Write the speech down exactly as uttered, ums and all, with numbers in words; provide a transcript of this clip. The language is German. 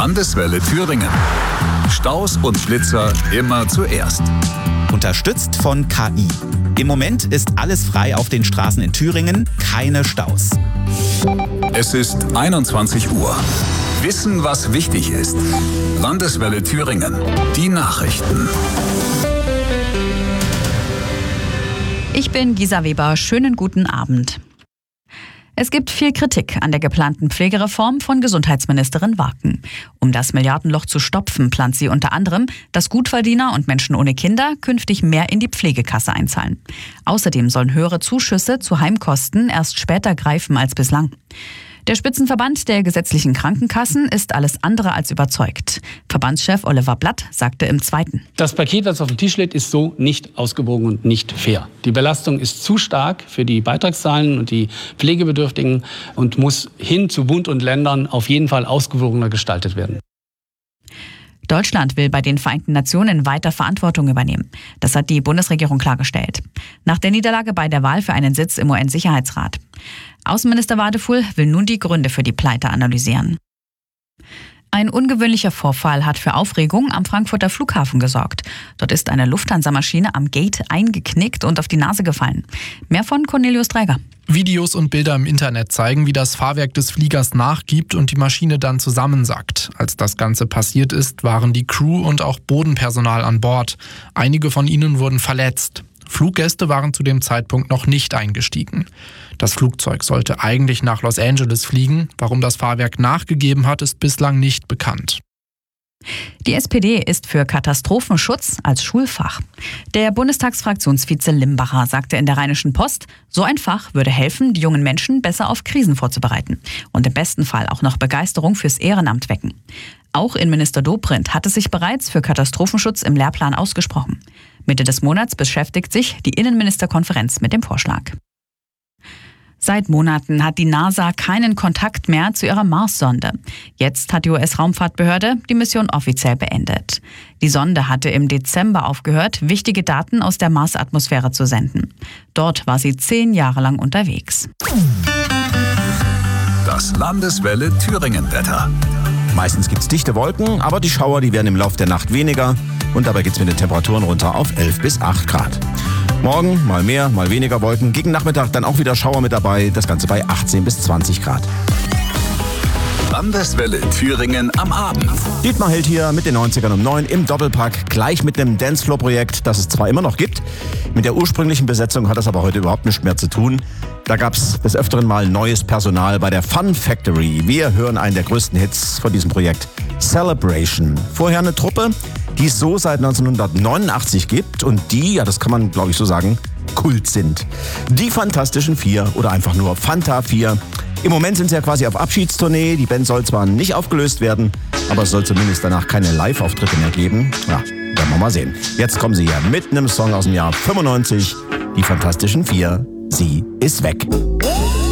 Landeswelle Thüringen. Staus und Blitzer immer zuerst. Unterstützt von K I. Im Moment ist alles frei auf den Straßen in Thüringen, keine Staus. Es ist einundzwanzig Uhr. Wissen, was wichtig ist. Landeswelle Thüringen. Die Nachrichten. Ich bin Gisa Weber. Schönen guten Abend. Es gibt viel Kritik an der geplanten Pflegereform von Gesundheitsministerin Warken. Um das Milliardenloch zu stopfen, plant sie unter anderem, dass Gutverdiener und Menschen ohne Kinder künftig mehr in die Pflegekasse einzahlen. Außerdem sollen höhere Zuschüsse zu Heimkosten erst später greifen als bislang. Der Spitzenverband der gesetzlichen Krankenkassen ist alles andere als überzeugt. Verbandschef Oliver Blatt sagte im Zweiten: Das Paket, das auf dem Tisch liegt, ist so nicht ausgewogen und nicht fair. Die Belastung ist zu stark für die Beitragszahlen und die Pflegebedürftigen und muss hin zu Bund und Ländern auf jeden Fall ausgewogener gestaltet werden. Deutschland will bei den Vereinten Nationen weiter Verantwortung übernehmen. Das hat die Bundesregierung klargestellt. Nach der Niederlage bei der Wahl für einen Sitz im U N-Sicherheitsrat. Außenminister Wadefuhl will nun die Gründe für die Pleite analysieren. Ein ungewöhnlicher Vorfall hat für Aufregung am Frankfurter Flughafen gesorgt. Dort ist eine Lufthansa-Maschine am Gate eingeknickt und auf die Nase gefallen. Mehr von Cornelius Dreiger. Videos und Bilder im Internet zeigen, wie das Fahrwerk des Fliegers nachgibt und die Maschine dann zusammensackt. Als das Ganze passiert ist, waren die Crew und auch Bodenpersonal an Bord. Einige von ihnen wurden verletzt. Fluggäste waren zu dem Zeitpunkt noch nicht eingestiegen. Das Flugzeug sollte eigentlich nach Los Angeles fliegen. Warum das Fahrwerk nachgegeben hat, ist bislang nicht bekannt. Die S P D ist für Katastrophenschutz als Schulfach. Der Bundestagsfraktionsvize Limbacher sagte in der Rheinischen Post, so ein Fach würde helfen, die jungen Menschen besser auf Krisen vorzubereiten und im besten Fall auch noch Begeisterung fürs Ehrenamt wecken. Auch Innenminister Dobrindt hatte sich bereits für Katastrophenschutz im Lehrplan ausgesprochen. Mitte des Monats beschäftigt sich die Innenministerkonferenz mit dem Vorschlag. Seit Monaten hat die NASA keinen Kontakt mehr zu ihrer Mars-Sonde. Jetzt hat die U S-Raumfahrtbehörde die Mission offiziell beendet. Die Sonde hatte im Dezember aufgehört, wichtige Daten aus der Mars-Atmosphäre zu senden. Dort war sie zehn Jahre lang unterwegs. Das Landeswelle Thüringen-Wetter. Meistens gibt es dichte Wolken, aber die Schauer, die werden im Laufe der Nacht weniger. Und dabei geht es mit den Temperaturen runter auf elf bis acht Grad. Morgen mal mehr, mal weniger Wolken. Gegen Nachmittag dann auch wieder Schauer mit dabei. Das Ganze bei achtzehn bis zwanzig Grad. Landeswelle Thüringen am Abend. Dietmar Held hier mit den neunzigern um neun im Doppelpack. Gleich mit einem Dancefloor-Projekt, das es zwar immer noch gibt. Mit der ursprünglichen Besetzung hat das aber heute überhaupt nichts mehr zu tun. Da gab es des Öfteren mal neues Personal bei der Fun Factory. Wir hören einen der größten Hits von diesem Projekt, Celebration. Vorher eine Truppe, die es so seit neunzehnhundertneunundachtzig gibt und die, ja das kann man glaube ich so sagen, Kult sind. Die Fantastischen Vier oder einfach nur Fanta vier. Im Moment sind sie ja quasi auf Abschiedstournee. Die Band soll zwar nicht aufgelöst werden, aber es soll zumindest danach keine Live-Auftritte mehr geben. Ja, werden wir mal sehen. Jetzt kommen sie ja mit einem Song aus dem Jahr fünfundneunzig. Die Fantastischen Vier, sie ist weg.